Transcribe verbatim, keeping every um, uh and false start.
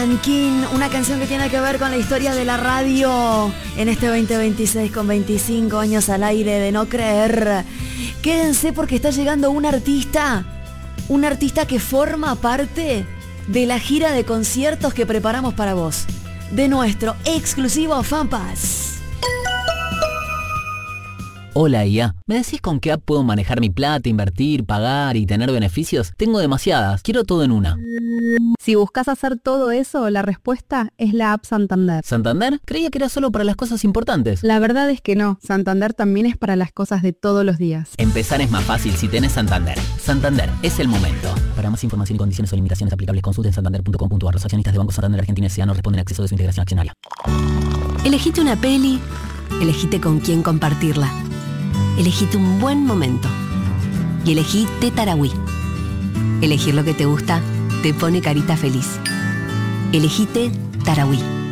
Alan King, una canción que tiene que ver con la historia de la radio en este veinte veintiséis, con veinticinco años al aire de no creer. Quédense porque está llegando un artista, un artista que forma parte de la gira de conciertos que preparamos para vos, de nuestro exclusivo FanPass. Hola I A, ¿me decís con qué app puedo manejar mi plata, invertir, pagar y tener beneficios? Tengo demasiadas, quiero todo en una. Si buscas hacer todo eso, la respuesta es la app Santander. ¿Santander? Creía que era solo para las cosas importantes. La verdad es que no, Santander también es para las cosas de todos los días. Empezar es más fácil si tenés Santander. Santander, es el momento. Para más información y condiciones o limitaciones aplicables, consulten santander punto com punto a r. Los accionistas de Banco Santander Argentina S A no responden a acceso de su integración accionaria. Elegite una peli, elegite con quién compartirla. Elegite un buen momento. Y elegí Té Tarahui. Elegir lo que te gusta te pone carita feliz. Elegí Té Tarahui.